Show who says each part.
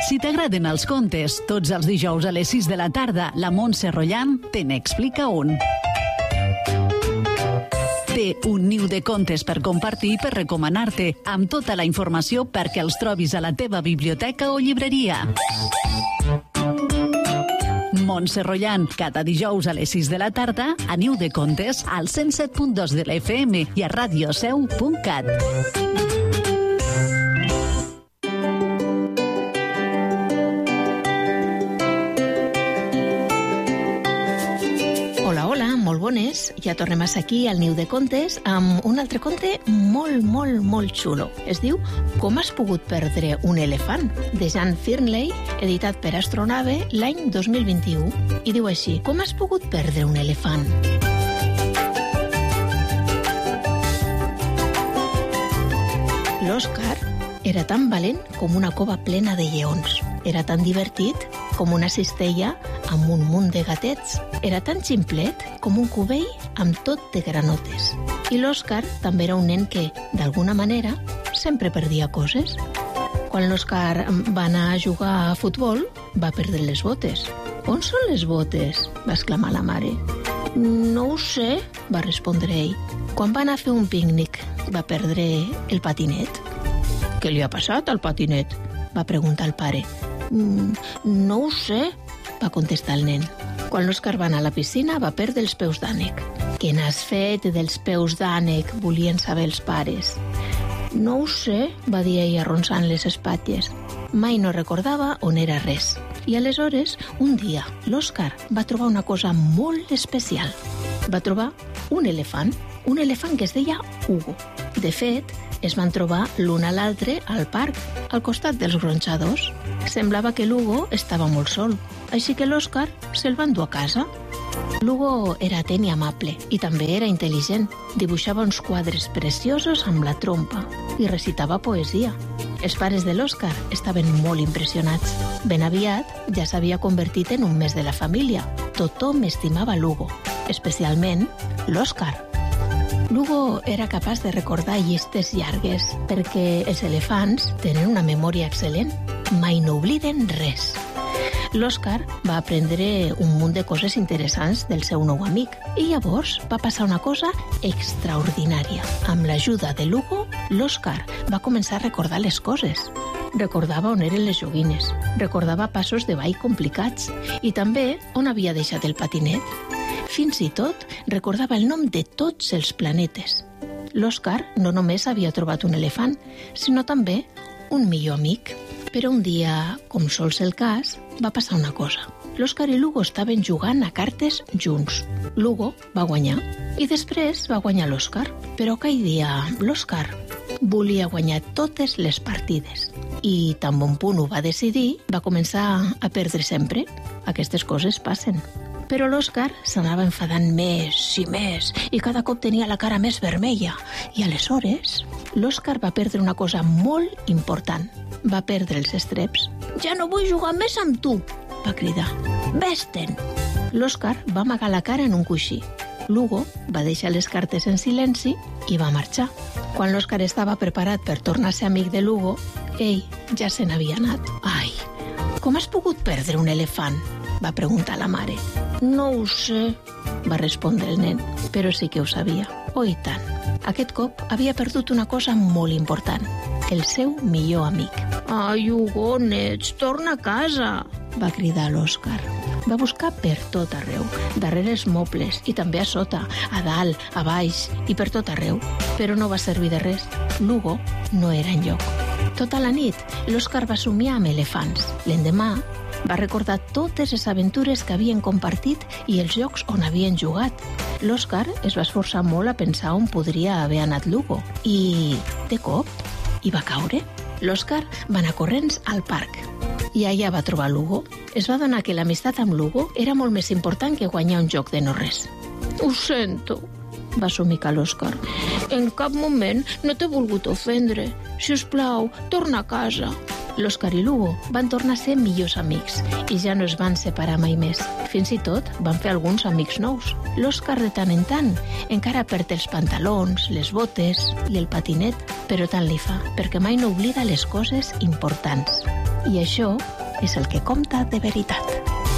Speaker 1: Si t'agraden els contes, tots els dijous a les 6 de la tarda, la Montse Rotllan te n'explica un. Té un niu de contes per compartir i per recomanar-te, amb tota la informació perquè els trobis a la teva biblioteca o llibreria. Montse Rotllan, cada dijous a les 6 de la tarda, a Niu de Contes, al 107.2 de la FM i a radioseu.cat.
Speaker 2: Molt bones, ja tornem a ser aquí al Niu de Contes amb un altre conte molt xulo. Es diu Com has pogut perdre un elefant, de Jean Fearnley, editat per Astronave l'any 2021. I diu així: Com has pogut perdre un elefant? L'Òscar era tan valent com una cova plena de lleons. Era tan divertit com una cistella amb un munt de gatets. Era tan ximplet com un cubell amb tot de granotes. I l'Òscar també era un nen que, d'alguna manera, sempre perdia coses. Quan l'Òscar va anar a jugar a futbol, va perdre les botes. On són les botes? Va exclamar la mare. No ho sé, va respondre ell. Quan va anar a fer un pícnic, va perdre el patinet. Què li ha passat al patinet? Va preguntar el pare. No ho sé, va contestar el nen. Quan l'Òscar va anar a la piscina, va perdre els peus d'ànec. Què n'has fet dels peus d'ànec? Volien saber els pares. No ho sé, va dir ell arronsant les espatlles. Mai no recordava on era res. I aleshores, un dia, l'Òscar va trobar una cosa molt especial. Va trobar un elefant que es deia Hugo. De fet, es van trobar l'un a l'altre al parc, al costat dels gronxadors. Semblava que l'Hugo estava molt sol, així que l'Òscar se'l va endur a casa. L'Hugo era atent i amable, i també era intel·ligent. Dibuixava uns quadres preciosos amb la trompa i recitava poesia. Els pares de l'Òscar estaven molt impressionats. Ben aviat ja s'havia convertit en un mes de la família. Tothom estimava l'Hugo, especialment l'Òscar. L'Hugo era capaç de recordar llistes llargues perquè els elefants tenen una memòria excel·lent. Mai no obliden res. L'Òscar va aprendre un munt de coses interessants del seu nou amic i llavors va passar una cosa extraordinària. Amb l'ajuda de l'Hugo, l'Òscar va començar a recordar les coses. Recordava on eren les joguines, recordava passos de ball complicats i també on havia deixat el patinet. Fins i tot recordava el nom de tots els planetes. L'Òscar no només havia trobat un elefant, sinó també un millor amic. Però un dia, com sol ser el cas, va passar una cosa. L'Òscar i l'Hugo estaven jugant a cartes junts. L'Hugo va guanyar i després va guanyar l'Òscar. Però aquell dia l'Òscar volia guanyar totes les partides. I tan bon punt ho va decidir, va començar a perdre sempre. Aquestes coses passen. Però l'Òscar s'anava enfadant més i cada cop tenia la cara més vermella. I aleshores l'Òscar va perdre una cosa molt important. Va perdre els estreps. Ja no vull jugar més amb tu, va cridar. Vés-te'n! L'Òscar va amagar la cara en un coixí. L'Hugo va deixar les cartes en silenci i va marxar. Quan l'Òscar estava preparat per tornar a ser amic de l'Hugo, ell ja se n'havia anat. Ai, com has pogut perdre un elefant? Va preguntar la mare. No ho sé, va respondre el nen, però sí que ho sabia. Oh, i tant. Aquest cop havia perdut una cosa molt important, el seu millor amic. Ai, Hugonets, torna a casa, va cridar l'Òscar. Va buscar per tot arreu, darrere els mobles i també a sota, a dalt, a baix i per tot arreu. Però no va servir de res. L'Hugo no era enlloc. Tota la nit, l'Òscar va somiar amb elefants. L'endemà, va recordar totes les aventures que havien compartit i els llocs on havien jugat. L'Òscar es va esforçar molt a pensar on podria haver anat l'Hugo. I, de cop, hi va caure. L'Òscar va anar corrents al parc. I allà va trobar l'Hugo. Es va adonar que l'amistat amb l'Hugo era molt més important que guanyar un joc de no res. Ho sento, va somicar l'Òscar. En cap moment no t'he volgut ofendre. Si us plau, torna a casa. L'Òscar i l'Hugo van tornar a ser millors amics i ja no es van separar mai més. Fins i tot van fer alguns amics nous. L'Òscar de tant en tant encara perd els pantalons, les botes i el patinet, però tant li fa, perquè mai no oblida les coses importants. I això és el que compta de veritat.